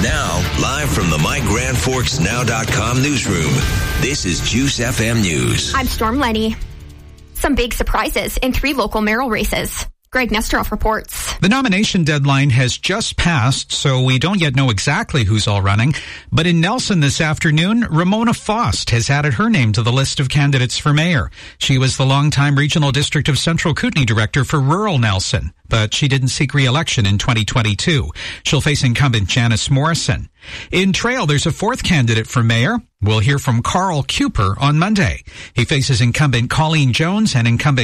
Now, live from the MyGrandForksNow.com newsroom, this is Juice FM News. I'm Storm Lenny. Some big surprises in 3 local mayoral races. Greg Nesteroff reports. The nomination deadline has just passed, so we don't yet know exactly who's all running. But in Nelson this afternoon, Ramona Faust has added her name to the list of candidates for mayor. She was the longtime Regional District of Central Kootenay Director for rural Nelson, but she didn't seek re-election in 2022. She'll face incumbent Janice Morrison. In Trail, there's a 4th candidate for mayor. We'll hear from Carl Cooper on Monday. He faces incumbent Colleen Jones and incumbent